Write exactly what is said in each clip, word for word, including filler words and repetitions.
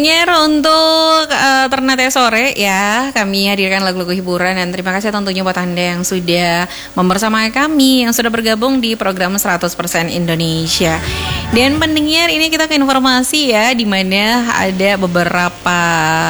Pendengar untuk uh, Ternate Sore ya, kami hadirkan lagu-lagu hiburan dan terima kasih tentunya buat Anda yang sudah membersamai kami, yang sudah bergabung di program seratus persen Indonesia. Dan pendengar, ini kita ke informasi ya, di mana ada beberapa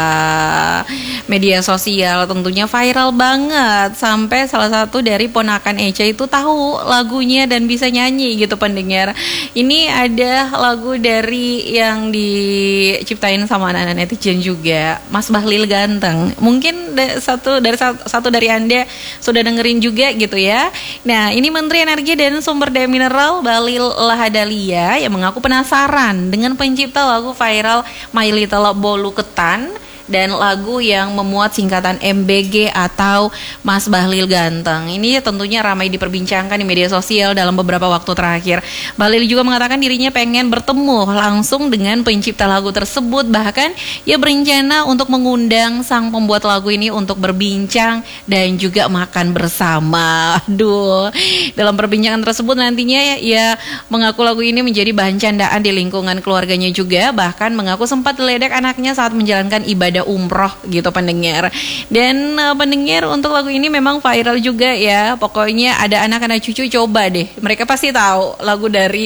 media sosial tentunya viral banget, sampai salah satu dari ponakan Echa itu tahu lagunya dan bisa nyanyi gitu pendengar. Ini ada lagu dari yang diciptain sama anak-anak netizen juga, Mas Bahlil Ganteng. Mungkin da- satu dari satu dari Anda sudah dengerin juga gitu ya. Nah, ini Menteri Energi dan Sumber Daya Mineral Bahlil Lahadalia yang mengaku penasaran dengan pencipta lagu viral My Little Bolu Ketan dan lagu yang memuat singkatan M B G atau Mas Bahlil Ganteng. Ini tentunya ramai diperbincangkan di media sosial dalam beberapa waktu terakhir. Bahlil juga mengatakan dirinya pengen bertemu langsung dengan pencipta lagu tersebut. Bahkan ia berencana untuk mengundang sang pembuat lagu ini untuk berbincang dan juga makan bersama. Aduh, dalam perbincangan tersebut nantinya ia mengaku lagu ini menjadi bahan candaan di lingkungan keluarganya juga. Bahkan mengaku sempat diledek anaknya saat menjalankan ibadah umroh gitu pendengar. Dan uh, pendengar, untuk lagu ini memang viral juga ya. Pokoknya ada anak-anak cucu coba deh, mereka pasti tahu lagu dari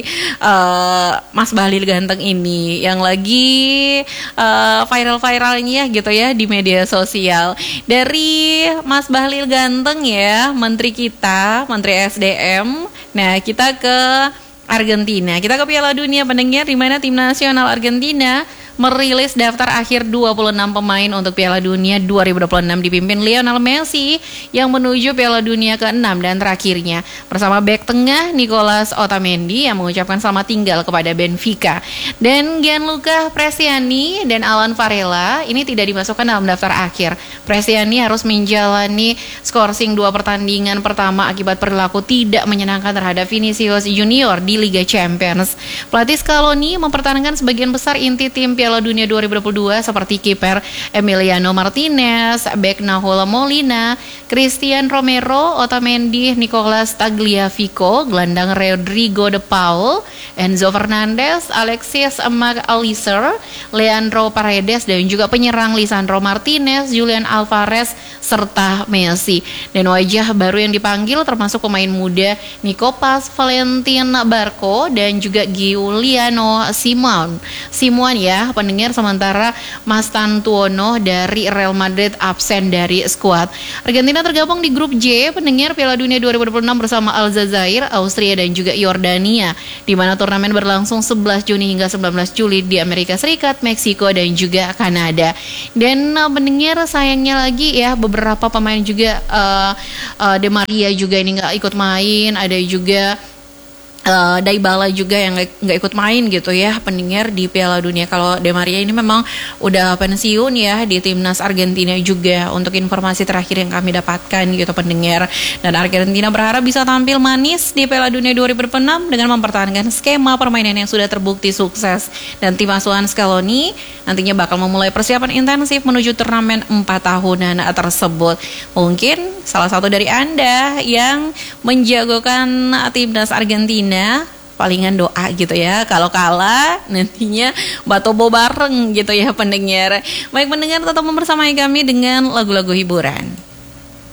uh, Mas Bahlil Ganteng ini yang lagi uh, viral-viralnya gitu ya di media sosial. Dari Mas Bahlil Ganteng ya, menteri kita, menteri S D M. Nah, kita ke Argentina. Kita ke Piala Dunia pendengar, di mana tim nasional Argentina merilis daftar akhir dua puluh enam pemain untuk Piala Dunia dua ribu dua puluh enam dipimpin Lionel Messi yang menuju Piala Dunia keenam dan terakhirnya bersama bek tengah Nicolas Otamendi yang mengucapkan selamat tinggal kepada Benfica. Dan Gianluca Bresciani dan Alan Varela ini tidak dimasukkan dalam daftar akhir. Bresciani harus menjalani skorsing dua pertandingan pertama akibat perilaku tidak menyenangkan terhadap Vinicius Junior di Liga Champions. Pelatih Scaloni mempertahankan sebagian besar inti tim Piala Dunia dua ribu dua puluh dua seperti kiper Emiliano Martinez, bek Nahuel Molina, Christian Romero, Otamendi, Nicolas Tagliafico, gelandang Rodrigo de Paul, Enzo Fernandez, Alexis Mac Allister, Leandro Paredes dan juga penyerang Lisandro Martinez, Julian Alvarez serta Messi. Dan wajah baru yang dipanggil termasuk pemain muda Nico Paz, Valentin Barco dan juga Giuliano Simon. Simon ya pendengar, sementara Mas Tantuono dari Real Madrid absen dari skuad. Argentina tergabung di grup J pendengar Piala Dunia dua ribu dua puluh enam bersama Aljazair, Austria dan juga Yordania, di mana turnamen berlangsung sebelas Juni hingga sembilan belas Juli di Amerika Serikat, Meksiko dan juga Kanada. Dan uh, pendengar, sayangnya lagi ya beberapa pemain juga uh, uh, De Maria juga ini nggak ikut main, ada juga Uh, Dybala juga yang nggak ikut main gitu ya pendengar di Piala Dunia. Kalau De Maria ini memang udah pensiun ya di timnas Argentina juga, untuk informasi terakhir yang kami dapatkan gitu pendengar. Dan Argentina berharap bisa tampil manis di Piala Dunia dua ribu dua puluh enam dengan mempertahankan skema permainan yang sudah terbukti sukses. Dan tim asuhan Scaloni nantinya bakal memulai persiapan intensif menuju turnamen empat tahunan tersebut. Mungkin salah satu dari Anda yang menjagokan timnas Argentina, palingan doa gitu ya, kalau kalah nantinya batobo bareng gitu ya pendengar. Baik pendengar, tetap membersamai kami dengan lagu-lagu hiburan.